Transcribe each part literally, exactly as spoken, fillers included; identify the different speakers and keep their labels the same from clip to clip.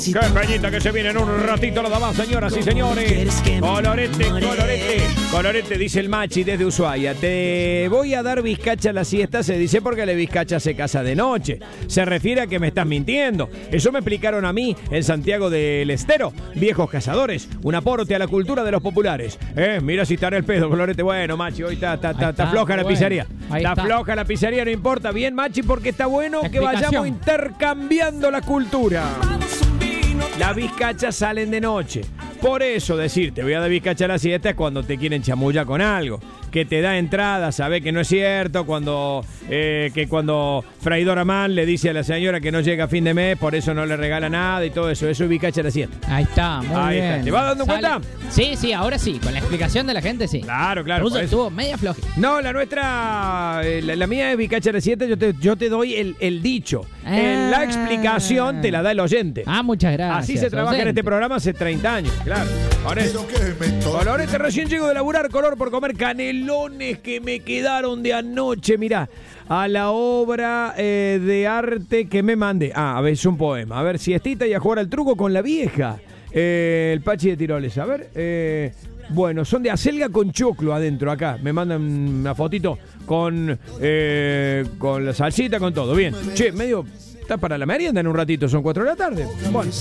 Speaker 1: Qué peñita que se viene en un ratito nada más, señoras y señores. Colorete, colorete, colorete, dice el Machi desde Ushuaia. Te voy a dar bizcacha a la siesta, se dice porque la bizcacha se casa de noche. Se refiere a que me estás mintiendo. Eso me explicaron a mí en Santiago del Estero. Viejos cazadores, un aporte a la cultura de los populares. Eh, mira si está en el pedo, colorete. Bueno, Machi, hoy está, está, está, está floja la pizzería. Está floja la pizzería, no importa. Bien, Machi, porque está bueno que vayamos intercambiando la cultura. Las bizcachas salen de noche. Por eso decir, te voy a dar bizcacha a la siesta es cuando te quieren chamullar con algo. Que te da entrada, sabe que no es cierto. Cuando eh, que cuando Fraidora Man le dice a la señora que no llega a fin de mes, por eso no le regala nada y todo eso. Eso es bizcacha a la siesta.
Speaker 2: Ahí está, muy
Speaker 1: Ahí
Speaker 2: bien.
Speaker 1: Está. ¿Te vas dando
Speaker 2: Sale.
Speaker 1: cuenta?
Speaker 2: Sí, sí, ahora sí. Con la explicación de la gente, sí.
Speaker 1: Claro, claro.
Speaker 2: Ruso estuvo media floja.
Speaker 1: No, la nuestra, eh, la, la mía es bizcacha a la siesta. Yo te, yo te doy el, el dicho.
Speaker 2: Ah.
Speaker 1: Eh, la explicación te la da el oyente.
Speaker 2: Ah, muchas gracias.
Speaker 1: Así se trabaja
Speaker 2: oyente.
Speaker 1: en este programa hace treinta años, claro. Colorete, recién llego de laburar, color por comer canelones que me quedaron de anoche, mirá, a la obra eh, de arte que me mandé. Ah, a ver, es un poema. A ver, siestita y a jugar al truco con la vieja. Eh, el Pachi de Tiroles, a ver. Eh, bueno, son de acelga con choclo adentro acá. Me mandan una fotito con, eh, con la salsita, con todo. Bien. Che, medio... Está para la merienda en un ratito, son cuatro de la tarde. Bueno.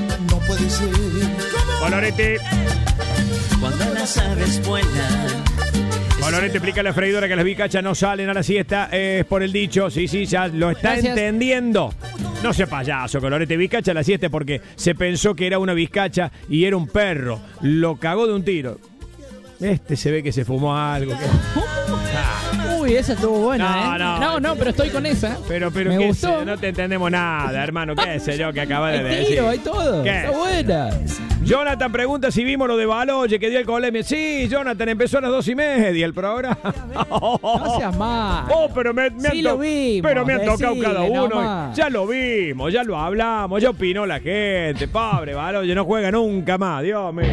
Speaker 1: Colorete.
Speaker 3: Cuando las aves vuelan.
Speaker 1: Colorete, explica a la freidora que las bizcachas no salen a la siesta. Es por el dicho. Sí, sí, ya lo está
Speaker 2: Gracias.
Speaker 1: entendiendo. No sea payaso, Colorete. Bizcacha a la siesta porque se pensó que era una bizcacha y era un perro. Lo cagó de un tiro. Este se ve que se fumó algo. Que...
Speaker 2: Uy, esa estuvo buena,
Speaker 1: No,
Speaker 2: ¿eh?
Speaker 1: no.
Speaker 2: No, no, pero estoy con esa.
Speaker 1: Pero, pero,
Speaker 2: Me
Speaker 1: qué
Speaker 2: gustó.
Speaker 1: sé, no te entendemos nada, hermano. ¿Qué sé yo que acaba de
Speaker 2: Hay
Speaker 1: decir?
Speaker 2: tiro, hay todo.
Speaker 1: ¿Qué?
Speaker 2: Está buena.
Speaker 1: Jonathan pregunta si vimos lo de Baloye que dio el colemia. Sí, Jonathan, empezó a las dos y media el programa.
Speaker 2: No seas mal.
Speaker 1: Oh, pero me, me
Speaker 2: Sí
Speaker 1: han
Speaker 2: lo
Speaker 1: to-
Speaker 2: vimos,
Speaker 1: Pero me han tocado
Speaker 2: decile
Speaker 1: cada uno.
Speaker 2: nomás.
Speaker 1: Ya lo vimos, ya lo hablamos, ya opinó la gente. Pobre Baloye, no juega nunca más, Dios mío.